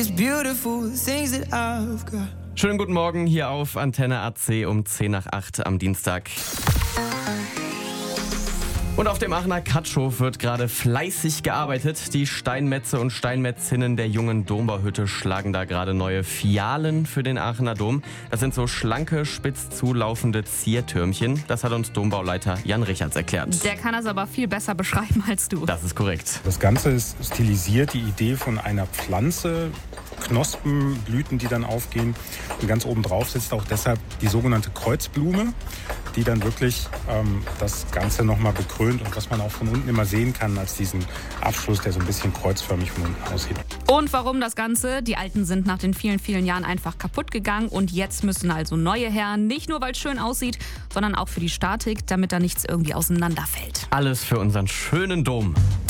It's beautiful, the things that I've got. Schönen guten Morgen hier auf Antenne AC um 7:10 am Dienstag. Und auf dem Aachener Katschow wird gerade fleißig gearbeitet. Die Steinmetze und Steinmetzinnen der jungen Dombauhütte schlagen da gerade neue Fialen für den Aachener Dom. Das sind so schlanke, spitz zulaufende Ziertürmchen. Das hat uns Dombauleiter Jan Richards erklärt. Der kann das aber viel besser beschreiben als du. Das ist korrekt. Das Ganze ist stilisiert, die Idee von einer Pflanze, Knospen, Blüten, die dann aufgehen. Und ganz oben drauf sitzt auch deshalb die sogenannte Kreuzblume, die dann wirklich das Ganze nochmal bekrönt und was man auch von unten immer sehen kann als diesen Abschluss, der so ein bisschen kreuzförmig von unten aussieht. Und warum das Ganze? Die alten sind nach den vielen, vielen Jahren einfach kaputt gegangen und jetzt müssen also neue her. Nicht nur, weil es schön aussieht, sondern auch für die Statik, damit da nichts irgendwie auseinanderfällt. Alles für unseren schönen Dom.